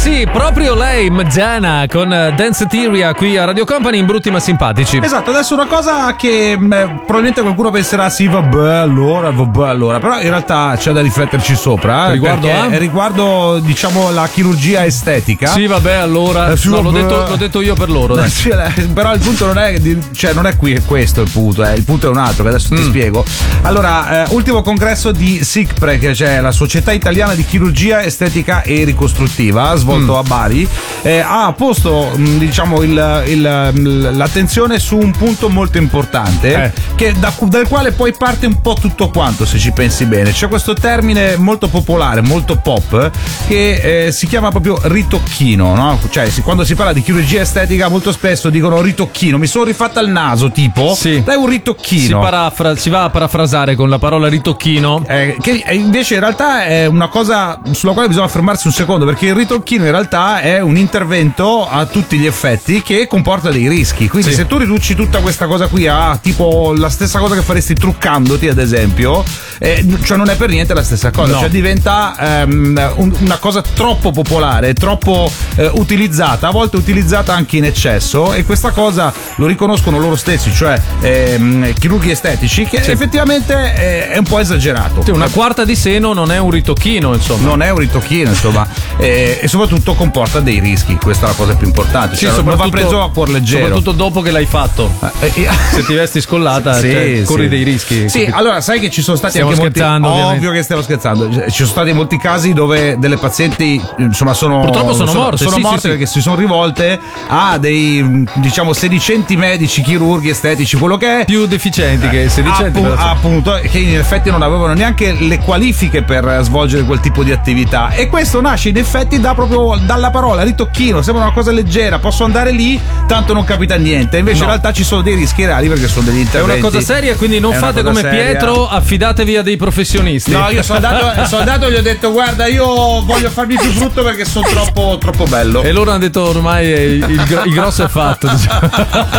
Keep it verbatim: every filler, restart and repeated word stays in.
sì, proprio lei, Madonna, con Danceteria qui a Radio Company in Brutti ma Simpatici. Esatto, adesso una cosa che mh, probabilmente qualcuno penserà sì, vabbè, allora, vabbè, allora, però in realtà c'è da rifletterci sopra, eh, Riguardo perché a? riguardo, diciamo, la chirurgia estetica. Sì, vabbè, allora, Eh, sì, no, l'ho, vabbè. detto, l'ho detto io per loro, dai. Sì, però il punto non è, di- cioè non è qui, è questo il punto, eh. Il punto è un altro che adesso ti Mm. spiego. Allora, eh, ultimo congresso di SICPRE, che c'è la Società Italiana di Chirurgia Estetica e Ricostruttiva, svolto Mm. a Bari, eh, ha posto mh, diciamo il, il- mh, l'attenzione su un punto molto importante, Eh. che da- dal quale poi parte un po' tutto quanto, se ci pensi bene. C'è questo termine molto popolare, molto pop, che eh, si chiama proprio ritocchino, no? Cioè si- quando si parla di chirurgia estetica molto spesso dicono ritocchino, mi sono rifatta il naso, tipo, Sì. dai un ritocchino. Si, parafra- si va a parafrasare con la parola ritocchino. Eh, che eh, invece in realtà è una cosa sulla quale bisogna fermarsi un secondo, perché il ritocchino in realtà è un intervento a tutti gli effetti che comporta dei rischi. Quindi Sì. se tu riduci tutta questa cosa qui a tipo la stessa cosa che faresti truccandoti, ad esempio, eh, cioè non è per niente la stessa cosa, No. cioè diventa ehm, un- una cosa troppo popolare, troppo eh, utilizzata, a volte utilizzata anche in eccesso, e questa cosa lo riconoscono loro stessi, cioè ehm, chirurghi estetici, che Sì. effettivamente è, è un po' esagerato. Sì, una quarta di seno non è un ritocchino, insomma. Non è un ritocchino, insomma, e, e soprattutto comporta dei rischi. Questa è la cosa più importante. Sì, cioè, non va soprattutto- preso a cuor leggero. Soprattutto dopo che l'hai fatto. Eh, eh, Se ti vesti scollata, Sì, cioè, corri sì. dei rischi. Sì, capito? allora sai che ci sono stati Stiamo anche molti. scherzando, ovviamente. Ovvio che stiamo scherzando. Ci sono stati molti casi dove delle pazienti, insomma, sono Purtroppo sono morte, Sono sì, morte sì, sì. perché si sono rivolte a dei, diciamo, sedicenti medici, chirurghi estetici, quello che è. Più deficienti che sedicenti. Appu- però- appunto, che in effetti non avevano neanche le qualifiche per svolgere quel tipo di attività, e questo nasce in effetti da proprio dalla parola ritocchino. Sembra una cosa leggera, posso andare lì, tanto non capita niente, invece No. in realtà ci sono dei rischi reali, perché sono degli È interventi. una cosa seria, quindi non È una fate cosa come seria. Pietro, affidatevi a dei professionisti. No, io sono andato, sono andato e gli ho detto: guarda, io voglio farmi più brutto perché sono troppo, troppo bello. E loro hanno detto ormai il, il gro- il grosso è fatto. diciamo.